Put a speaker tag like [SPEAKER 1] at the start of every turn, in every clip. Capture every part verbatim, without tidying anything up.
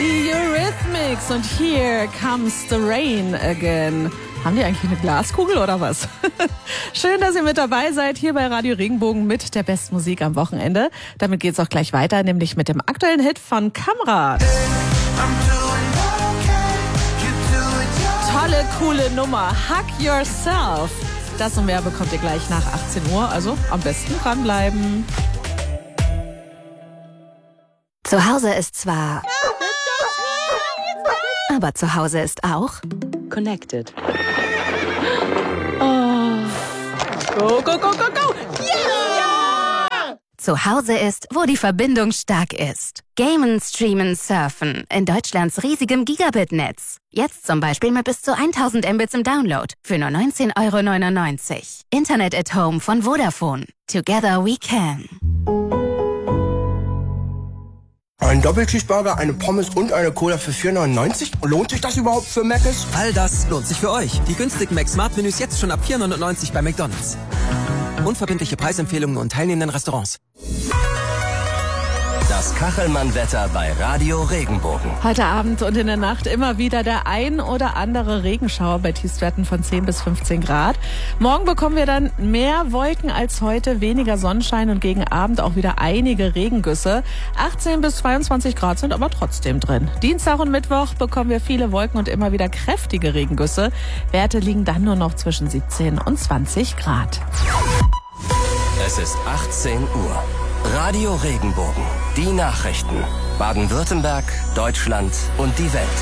[SPEAKER 1] Die Eurythmics und Here Comes the Rain Again. Haben die eigentlich eine Glaskugel oder was? Schön, dass ihr mit dabei seid hier bei Radio Regenbogen mit der besten Musik am Wochenende. Damit geht's auch gleich weiter, nämlich mit dem aktuellen Hit von Kamrat. Tolle, coole Nummer. Hug Yourself. Das und mehr bekommt ihr gleich nach achtzehn Uhr, also am besten dranbleiben.
[SPEAKER 2] Zu Hause ist zwar... aber zu Hause ist auch...
[SPEAKER 3] Connected.
[SPEAKER 1] Oh. Go, go, go, go, go! Yeah!
[SPEAKER 2] Zu Hause ist, wo die Verbindung stark ist. Gamen, streamen, surfen. In Deutschlands riesigem Gigabit-Netz. Jetzt zum Beispiel mit bis zu tausend Mbits im Download. Für nur neunzehn Euro neunundneunzig. Internet at Home von Vodafone. Together we can.
[SPEAKER 4] Ein Doppelcheeseburger, eine Pommes und eine Cola für vier neunundneunzig? Lohnt sich das überhaupt für Mc's?
[SPEAKER 5] All das lohnt sich für euch. Die günstigen Mac Smart Menüs jetzt schon ab vier neunundneunzig bei McDonald's. Unverbindliche Preisempfehlungen und teilnehmenden Restaurants.
[SPEAKER 6] Das Kachelmann-Wetter bei Radio Regenbogen.
[SPEAKER 1] Heute Abend und in der Nacht immer wieder der ein oder andere Regenschauer bei Tiefstwerten von zehn bis fünfzehn Grad. Morgen bekommen wir dann mehr Wolken als heute, weniger Sonnenschein und gegen Abend auch wieder einige Regengüsse. achtzehn bis zweiundzwanzig Grad sind aber trotzdem drin. Dienstag und Mittwoch bekommen wir viele Wolken und immer wieder kräftige Regengüsse. Werte liegen dann nur noch zwischen siebzehn und zwanzig Grad.
[SPEAKER 6] Es ist achtzehn Uhr. Radio Regenbogen. Die Nachrichten. Baden-Württemberg, Deutschland und die Welt.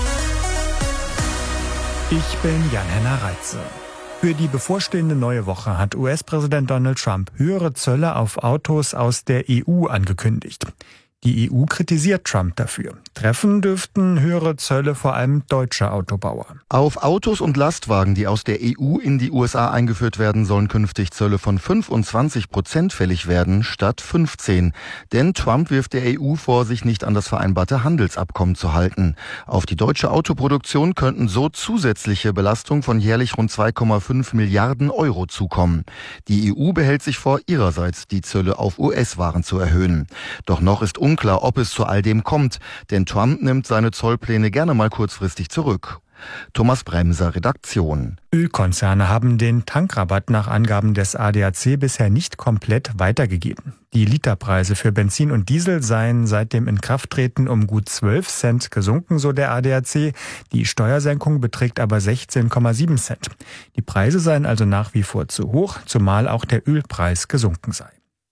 [SPEAKER 7] Ich bin Jan-Henner Reitze. Für die bevorstehende neue Woche hat U S-Präsident Donald Trump höhere Zölle auf Autos aus der E U angekündigt. Die E U kritisiert Trump dafür. Treffen dürften höhere Zölle vor allem deutsche Autobauer.
[SPEAKER 8] Auf Autos und Lastwagen, die aus der E U in die U S A eingeführt werden, sollen künftig Zölle von fünfundzwanzig Prozent fällig werden, statt fünfzehn. Denn Trump wirft der E U vor, sich nicht an das vereinbarte Handelsabkommen zu halten. Auf die deutsche Autoproduktion könnten so zusätzliche Belastungen von jährlich rund zwei Komma fünf Milliarden Euro zukommen. Die E U behält sich vor, ihrerseits die Zölle auf U S-Waren zu erhöhen. Doch noch ist unklar, ob es zu all dem kommt, denn Trump nimmt seine Zollpläne gerne mal kurzfristig zurück. Thomas Bremser, Redaktion.
[SPEAKER 7] Ölkonzerne haben den Tankrabatt nach Angaben des A D A C bisher nicht komplett weitergegeben. Die Literpreise für Benzin und Diesel seien seit dem Inkrafttreten um gut zwölf Cent gesunken, so der A D A C. Die Steuersenkung beträgt aber sechzehn Komma sieben Cent. Die Preise seien also nach wie vor zu hoch, zumal auch der Ölpreis gesunken sei.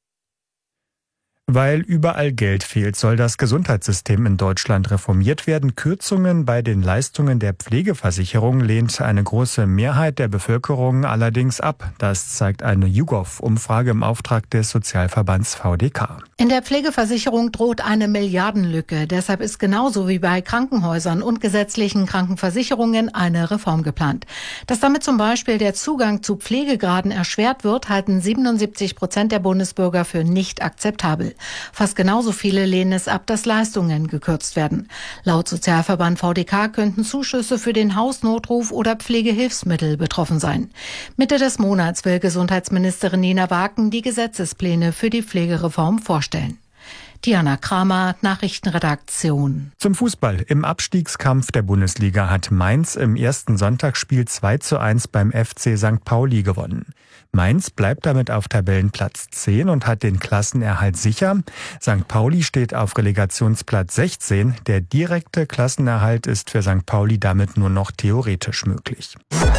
[SPEAKER 7] Weil überall Geld fehlt, soll das Gesundheitssystem in Deutschland reformiert werden. Kürzungen bei den Leistungen der Pflegeversicherung lehnt eine große Mehrheit der Bevölkerung allerdings ab. Das zeigt eine YouGov-Umfrage im Auftrag des Sozialverbands V D K.
[SPEAKER 9] In der Pflegeversicherung droht eine Milliardenlücke. Deshalb ist genauso wie bei Krankenhäusern und gesetzlichen Krankenversicherungen eine Reform geplant. Dass damit zum Beispiel der Zugang zu Pflegegraden erschwert wird, halten siebenundsiebzig Prozent der Bundesbürger für nicht akzeptabel. Fast genauso viele lehnen es ab, dass Leistungen gekürzt werden. Laut Sozialverband V D K könnten Zuschüsse für den Hausnotruf oder Pflegehilfsmittel betroffen sein. Mitte des Monats will Gesundheitsministerin Nina Waken die Gesetzespläne für die Pflegereform vorstellen. Diana Kramer, Nachrichtenredaktion.
[SPEAKER 7] Zum Fußball. Im Abstiegskampf der Bundesliga hat Mainz im ersten Sonntagsspiel zwei zu eins beim F C Sankt Pauli gewonnen. Mainz bleibt damit auf Tabellenplatz zehn und hat den Klassenerhalt sicher. Sankt Pauli steht auf Relegationsplatz sechzehn. Der direkte Klassenerhalt ist für Sankt Pauli damit nur noch theoretisch möglich.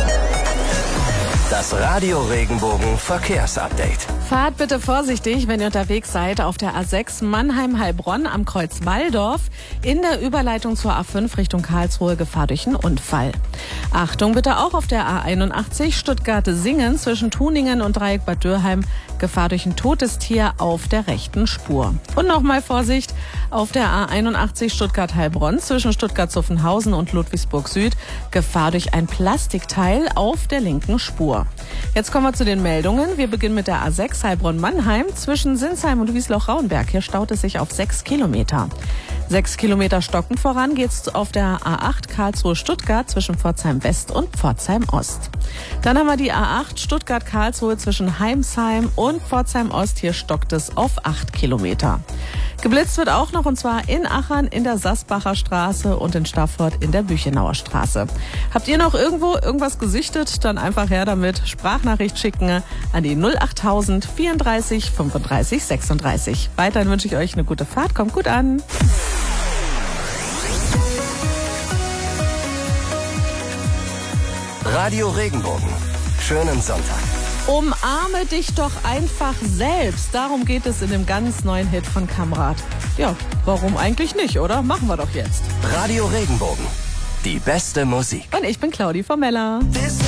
[SPEAKER 6] Das Radio Regenbogen Verkehrsupdate.
[SPEAKER 1] Fahrt bitte vorsichtig, wenn ihr unterwegs seid auf der A sechs Mannheim-Heilbronn am Kreuz Walldorf. In der Überleitung zur A fünf Richtung Karlsruhe Gefahr durch einen Unfall. Achtung bitte auch auf der A einundachtzig Stuttgart-Singen zwischen Tuningen und Dreieck Bad Dürheim. Gefahr durch ein totes Tier auf der rechten Spur. Und nochmal Vorsicht auf der A einundachtzig Stuttgart-Heilbronn zwischen Stuttgart-Zuffenhausen und Ludwigsburg Süd. Gefahr durch ein Plastikteil auf der linken Spur. Jetzt kommen wir zu den Meldungen. Wir beginnen mit der A sechs Heilbronn-Mannheim zwischen Sinsheim und Wiesloch-Rauenberg. Hier staut es sich auf sechs Kilometer. Sechs Kilometer stockend voran geht's auf der A acht Karlsruhe-Stuttgart zwischen Pforzheim West und Pforzheim Ost. Dann haben wir die A acht Stuttgart-Karlsruhe zwischen Heimsheim und Pforzheim Ost. Hier stockt es auf acht Kilometer. Geblitzt wird auch noch, und zwar in Achern in der Sassbacher Straße und in Stafford in der Büchenauer Straße. Habt ihr noch irgendwo irgendwas gesichtet? Dann einfach her damit. Sprachnachricht schicken an die null achttausend vierunddreißig fünfunddreißig sechsunddreißig. Weiterhin wünsche ich euch eine gute Fahrt. Kommt gut an.
[SPEAKER 6] Radio Regenbogen. Schönen Sonntag.
[SPEAKER 1] Umarme dich doch einfach selbst. Darum geht es in dem ganz neuen Hit von Kamrat. Ja, warum eigentlich nicht, oder? Machen wir doch jetzt.
[SPEAKER 6] Radio Regenbogen. Die beste Musik.
[SPEAKER 1] Und ich bin Claudi Formella.